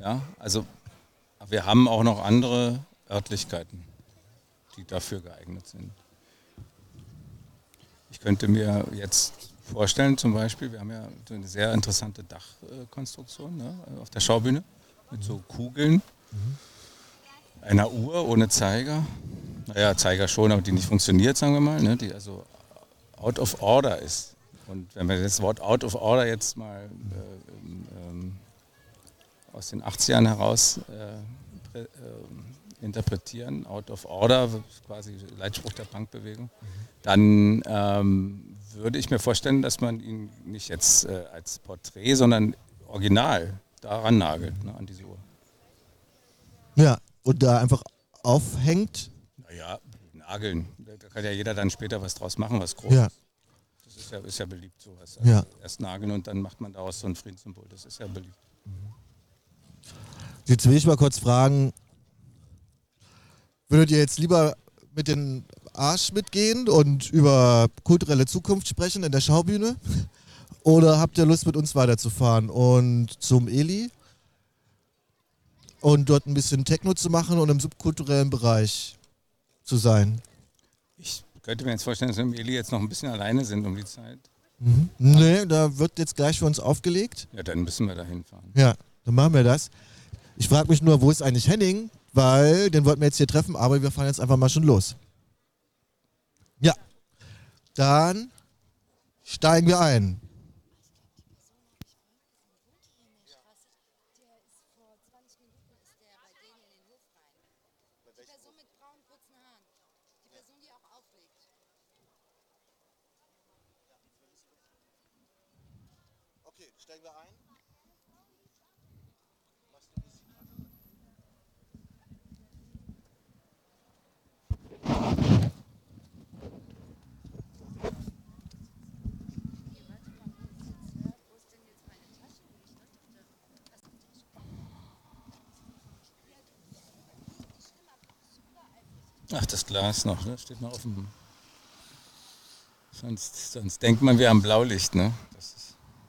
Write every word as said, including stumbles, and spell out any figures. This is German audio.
Ja, also wir haben auch noch andere Örtlichkeiten, die dafür geeignet sind. Ich könnte mir jetzt vorstellen, zum Beispiel, wir haben ja so eine sehr interessante Dachkonstruktion, ne, auf der Schaubühne mit so Kugeln, mhm. einer Uhr ohne Zeiger. Naja, Zeiger schon, aber die nicht funktioniert, sagen wir mal, ne, die also out of order ist. Und wenn wir das Wort out of order jetzt mal äh, ähm, aus den achtzigern heraus äh, äh, interpretieren, out of order, quasi Leitspruch der Punkbewegung, mhm. dann ähm, würde ich mir vorstellen, dass man ihn nicht jetzt äh, als Porträt, sondern original daran nagelt, ne, an diese Uhr. Ja, und da einfach aufhängt. Naja, nageln. Da kann ja jeder dann später was draus machen, was groß ja. ist. Das ist ja, ist ja beliebt, sowas. Also ja. Erst nageln und dann macht man daraus so ein Friedenssymbol. Das ist ja beliebt. Jetzt will ich mal kurz fragen, würdet ihr jetzt lieber mit den Arsch mitgehen und über kulturelle Zukunft sprechen in der Schaubühne? Oder habt ihr Lust, mit uns weiterzufahren und zum Eli und dort ein bisschen Techno zu machen und im subkulturellen Bereich zu sein? Ich könnte mir jetzt vorstellen, dass wir mit Eli jetzt noch ein bisschen alleine sind um die Zeit. Mhm. Nee, da wird jetzt gleich für uns aufgelegt. Ja, dann müssen wir da hinfahren. Ja, dann machen wir das. Ich frage mich nur, wo ist eigentlich Henning? Weil den wollten wir jetzt hier treffen, aber wir fahren jetzt einfach mal schon los. Ja, dann steigen wir ein. Okay, steigen wir ein. Ach, das Glas noch, ne? Steht noch offen. Sonst, sonst denkt man, wir haben Blaulicht, ne? Das ist